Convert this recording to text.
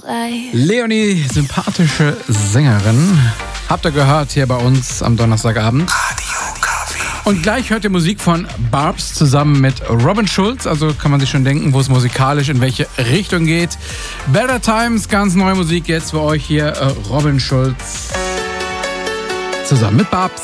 Leonie, sympathische Sängerin. Habt ihr gehört hier bei uns am Donnerstagabend. Radio Kaffee. Und gleich hört ihr Musik von Barbs zusammen mit Robin Schulz. Also kann man sich schon denken, wo es musikalisch in welche Richtung geht. Better Times, ganz neue Musik jetzt für euch hier. Robin Schulz zusammen mit Barbs.